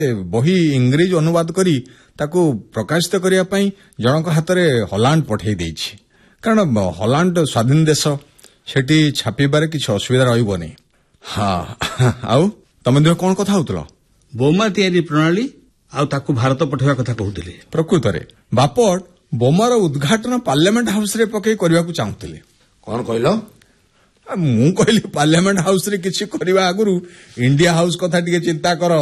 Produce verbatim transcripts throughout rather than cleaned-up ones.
ବହି ଇଂରେଜ ଅନୁବାଦ କରି ତାକୁ ପ୍ରକାଶିତ କରିବା ପାଇଁ ଜଣଙ୍କ ହାତରେ ହଲାଣ୍ଡ ପଠାଇ ଦେଇଛି। କାରଣ ହଲାଣ୍ଡ ସ୍ୱାଧୀନ ଦେଶ, ସେଠି ଛାପିବାରେ କିଛି ଅସୁବିଧା ରହିବନି। ହଁ, ଆଉ ତମେ ଦିନ କଣ କଥା ହଉଥିଲ? ବୋମା ତିଆରି ପ୍ରଣାଳୀ ଆଉ ତାକୁ ଭାରତ ପଠାଇବା କଥା କହୁଥିଲେ। ପ୍ରକୃତରେ ବାପଟ ବୋମାର ଉଦ୍ଘାଟନ ପାର୍ଲାମେଣ୍ଟ ହାଉସରେ ପକେଇ କରିବାକୁ ଚାହୁଁଥିଲେ। କଣ କହିଲ? ମୁଁ କହିଲି ପାର୍ଲାମେଣ୍ଟ ହାଉସରେ କିଛି କରିବା ଆଗରୁ ଇଣ୍ଡିଆ ହାଉସ କଥା ଟିକେ ଚିନ୍ତା କର।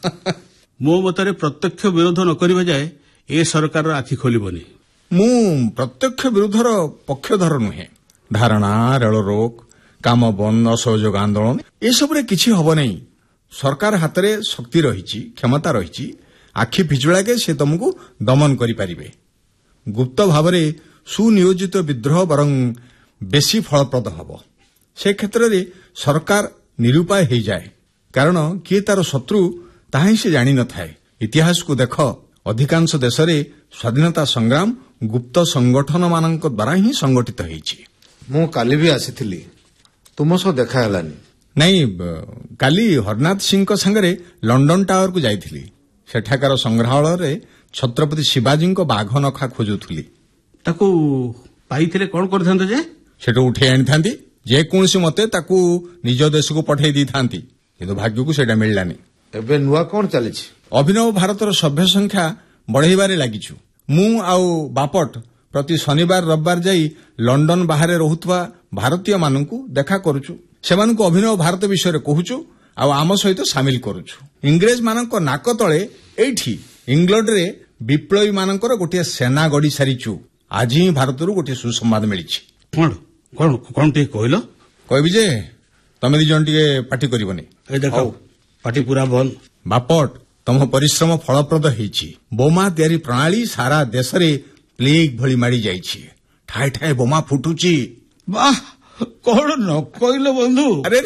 ମୋ ମତରେ ପ୍ରତ୍ୟକ୍ଷ ବିରୋଧ ନ କରିବା ଯାଏ ଏ ସରକାରର ଆଖି ଖୋଲିବନି। ମୁଁ ପ୍ରତ୍ୟକ୍ଷ ବିରୋଧର ପକ୍ଷଧର ନୁହେଁ। ଧାରଣା, ରେଳ ରୋକ, କାମ ବନ୍ଦ, ଅସହଯୋଗ ଆନ୍ଦୋଳନ ଏସବୁରେ କିଛି ହବ ନାହିଁ। ସରକାର ହାତରେ ଶକ୍ତି ରହିଛି, କ୍ଷମତା ରହିଛି। ଆଖି ଫିଚୁଳାକେ ସେ ତମକୁ ଦମନ କରିପାରିବେ। ଗୁପ୍ତ ଭାବରେ ସୁନିୟୋଜିତ ବିଦ୍ରୋହ ବରଂ ବେଶୀ ଫଳପ୍ରଦ ହେବ। ସେ କ୍ଷେତ୍ରରେ ସରକାର ନିରୁପାୟ ହୋଇଯାଏ। କାରଣ କିଏ ତାର ଶତ୍ରୁ ତାହା ହିଁ ସେ ଜାଣିନଥାଏ। ଇତିହାସକୁ ଦେଖ, ଅଧିକାଂଶ ଦେଶରେ ସ୍ୱାଧୀନତା ସଂଗ୍ରାମ ଗୁପ୍ତ ସଂଗଠନମାନଙ୍କ ଦ୍ୱାରା ହିଁ ସଂଗଠିତ ହୋଇଛି। ମୁଁ କାଲି ବି ଆସିଥିଲି, ତୁମ ସହ ଦେଖା ହେଲାନି। ନାଇଁ, କାଲି ହରନାଥ ସିଂଙ୍କ ସାଙ୍ଗରେ ଲଣ୍ଡନ ଟାୱାରକୁ ଯାଇଥିଲି। ସେଠାକାର ସଂଗ୍ରହାଳୟରେ ଛତ୍ରପତି ଶିବାଜୀଙ୍କ ବାଘ ନଖା ଖୋଜୁଥିଲି। ତାକୁ ପାଇଥିଲେ କଣ କରିଥାନ୍ତେ ଯେ? ସେଠୁ ଉଠେଇ ଆଣିଥାନ୍ତି, ଯେକୌଣସି ମତେ ତାକୁ ନିଜ ଦେଶକୁ ପଠାଇ ଦେଇଥାନ୍ତି। କିନ୍ତୁ ଭାଗ୍ୟକୁ ସେଇଟା ମିଳିଲାନି। ଏବେ ନୂଆ କଣ ଚାଲିଛି? ଅଭିନବ ଭାରତର ସଭ୍ୟ ସଂଖ୍ୟା ବଢ଼ାଇବାରେ ଲାଗିଛୁ। ମୁଁ ଆଉ ବାପଟ ପ୍ରତି ଶନିବାର ରବିବାର ଯାଇ ଲଣ୍ଡନ ବାହାରେ ରହୁଥିବା ଭାରତୀୟମାନଙ୍କୁ ଦେଖା କରୁଛୁ। ସେମାନଙ୍କୁ ଅଭିନବ ଭାରତ ବିଷୟରେ କହୁଛୁ ଆଉ ଆମ ସହିତ ସାମିଲ କରୁଛୁ। ଇଂରେଜମାନଙ୍କ ନାକ ତଳେ ଏଇଠି ଇଂଲଣ୍ଡରେ ବିପ୍ଳବୀମାନଙ୍କର ଗୋଟିଏ ସେନା ଗଡ଼ି ସାରିଛୁ। ଆଜି ହିଁ ଭାରତରୁ ଗୋଟିଏ ସୁସମ୍ବାଦ ମିଳିଛି। କଣ କଣ କଣ ଟିକେ କହିଲ? କହିବି ଯେ ତମେ ଦି ଜଣ ଟିକେ ପାଟି କରିବନି। ଏ ଦେଖ, ପାଟି ପୁରା ବନ୍ଦ। ବାପଟ, ତମ ପରିଶ୍ରମ ଫଳପ୍ରଦ ହେଇଛି। ବୋମା ତିଆରି ପ୍ରଣାଳୀ ସାରା ଦେଶରେ ପ୍ଲେଗ ଭଳି ମାଡ଼ି ଯାଇଛି। ଠାଏ ଠାଏ ବୋମା ଫୁଟୁଛି। ବାଃ, କଣ ନ କହିଲ ବନ୍ଧୁ? ଆରେ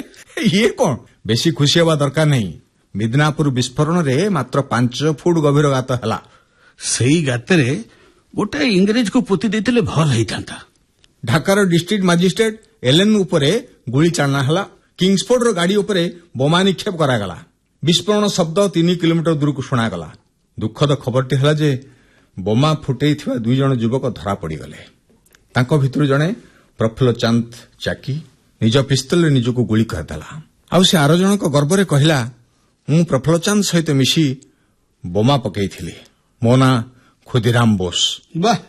ଇଏ କଣ, ବେଶୀ ଖୁସି ହେବା ଦରକାର ନାହିଁ। ମିଦନାପୁର ବିସ୍ଫୋରଣରେ ମାତ୍ର ପାଞ୍ଚ ଫୁଟ ଗଭୀର ଗାତ ହେଲା। ସେଇ ଗାତରେ ଗୋଟେ ଇଂରେଜକୁ ପୋତି ଦେଇଥିଲେ ଭଲ ହେଇଥାନ୍ତା। ଢାକାର ଡିଷ୍ଟ୍ରିକ୍ଟ ମାଜିଷ୍ଟ୍ରେଟ ଏଲେନ ଉପରେ ଗୁଳି ଚାଳନା ହେଲା। କିଙ୍ଗସଫୋର୍ଡର ଗାଡ଼ି ଉପରେ ବୋମା ନିକ୍ଷେପ କରାଗଲା। ବିସ୍ଫୋରଣ ଶବ୍ଦ ତିନି କିଲୋମିଟର ଦୂରକୁ ଶୁଣାଗଲା। ଦୁଃଖଦ ଖବରଟି ହେଲା ଯେ ବୋମା ଫୁଟେଇଥିବା ଦୁଇ ଜଣ ଯୁବକ ଧରା ପଡ଼ିଗଲେ। ତାଙ୍କ ଭିତରୁ ଜଣେ ପ୍ରଫୁଲ୍ଲ ଚାନ୍ଦ ଚାକି ନିଜ ପିସ୍ତଲରେ ନିଜକୁ ଗୁଳି କରିଦେଲା। ଆଉ ସେ ଆର ଜଣକ ଗର୍ବରେ କହିଲା, ମୁଁ ପ୍ରଫୁଲ୍ଲ ଚାନ୍ଦ ସହିତ ମିଶି ବୋମା ପକେଇଥିଲି। ମୋ ନାଁ ଖୁଦିରାମ ବୋଷ। ବାଃ,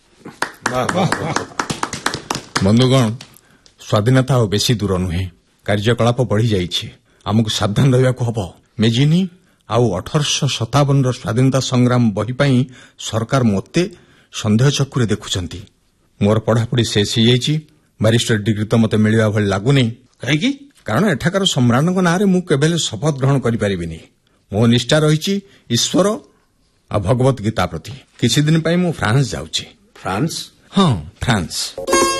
ବନ୍ଧୁଗଣ, ସ୍ୱାଧୀନତା ଆଉ ବେଶୀ ଦୂର ନୁହେଁ। କାର୍ଯ୍ୟକଳାପ ବଢ଼ିଯାଇଛି। ଆମକୁ ସାବଧାନ ରହିବାକୁ ହେବ। ମେଜିନି ଆଉ ଅଠରଶହ ସତାବନର ସ୍ୱାଧୀନତା ସଂଗ୍ରାମ ବହି ପାଇଁ ସରକାର ମୋତେ ସନ୍ଦେହ ଚକ୍ଷୁରେ ଦେଖୁଛନ୍ତି। ମୋର ପଢ଼ାପଢ଼ି ଶେଷ ହେଇଯାଇଛି। ବାରିଷ୍ଟର ଡିଗ୍ରୀ ତ ମୋତେ ମିଳିବା ଭଳି ଲାଗୁନି। କାହିଁକି? କାରଣ ଏଠାକାର ସମ୍ରାଟଙ୍କ ନାଁରେ ମୁଁ କେବେ ହେଲେ ଶପଥ ଗ୍ରହଣ କରିପାରିବିନି। ମୋ ନିଷ୍ଠା ରହିଛି ଈଶ୍ୱର ଆଉ ଭଗବତ ଗୀତା ପ୍ରତି। କିଛି ଦିନ ପାଇଁ ମୁଁ ଫ୍ରାନ୍ସ ଯାଉଛି। ଫ୍ରାନ୍ସ? ହଁ, ଫ୍ରାନ୍ସ।